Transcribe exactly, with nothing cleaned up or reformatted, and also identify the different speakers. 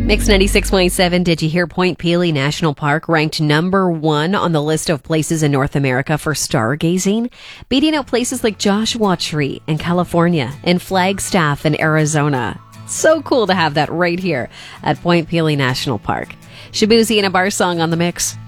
Speaker 1: Mix ninety-six point seven. Did you hear Point Pelee National Park ranked number one on the list of places in North America for stargazing, beating out places like Joshua Tree in California and Flagstaff in Arizona. So cool to have that right here at Point Pelee National Park. Shabuzi and a bar song on the mix.